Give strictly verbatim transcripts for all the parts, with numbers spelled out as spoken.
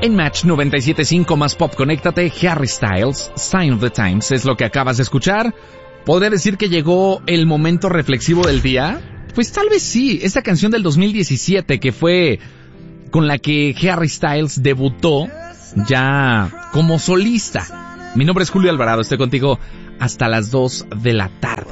En Match noventa y siete punto cinco más pop, conéctate. Harry Styles, Sign of the Times, es lo que acabas de escuchar. ¿Podría decir que llegó el momento reflexivo del día? Pues tal vez sí. Esta canción del dos mil diecisiete, que fue con la que Harry Styles debutó ya como solista. Mi nombre es Julio Alvarado, estoy contigo hasta las dos de la tarde.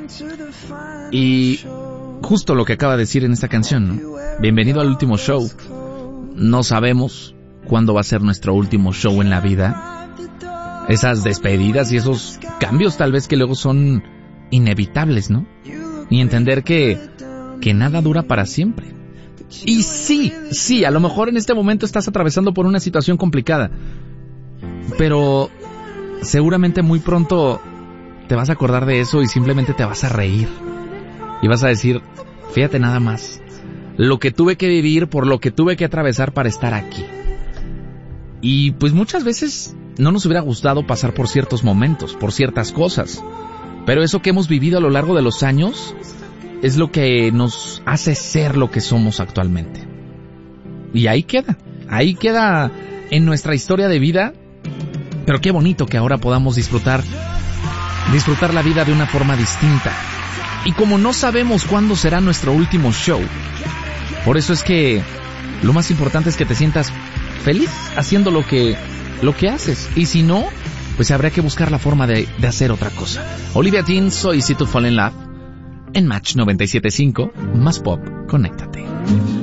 Y justo lo que acaba de decir en esta canción, ¿no? Bienvenido al último show. No sabemos cuándo va a ser nuestro último show en la vida. Esas despedidas y esos cambios tal vez que luego son inevitables, ¿no? Y entender que, que nada dura para siempre. Y sí, sí, a lo mejor en este momento estás atravesando por una situación complicada, pero seguramente muy pronto te vas a acordar de eso y simplemente te vas a reír. Y vas a decir, fíjate nada más, lo que tuve que vivir, por lo que tuve que atravesar para estar aquí. Y pues muchas veces no nos hubiera gustado pasar por ciertos momentos, por ciertas cosas. Pero eso que hemos vivido a lo largo de los años es lo que nos hace ser lo que somos actualmente. Y ahí queda, ahí queda en nuestra historia de vida. Pero qué bonito que ahora podamos disfrutar, disfrutar la vida de una forma distinta. Y como no sabemos cuándo será nuestro último show, por eso es que lo más importante es que te sientas feliz haciendo lo que, lo que haces. Y si no, pues habrá que buscar la forma de, de hacer otra cosa. Olivia Dean, soy Easy to Fall in Love. En Match noventa y siete punto cinco, más pop, conéctate.